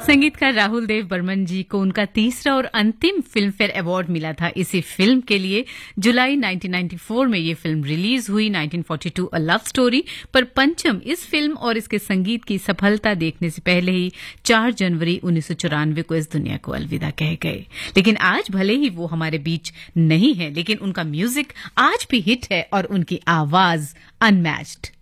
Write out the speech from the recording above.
संगीतकार राहुल देव बर्मन जी को उनका तीसरा और अंतिम फिल्म फेयर अवार्ड मिला था इसी फिल्म के लिए। जुलाई 1994 में ये फिल्म रिलीज हुई। 1942 अ लव स्टोरी पर पंचम इस फिल्म और इसके संगीत की सफलता देखने से पहले ही 4 जनवरी 1994 को इस दुनिया को अलविदा कह गए। लेकिन आज भले ही वो हमारे बीच नहीं है, लेकिन उनका म्यूजिक आज भी हिट है और उनकी आवाज अनमैच्ड।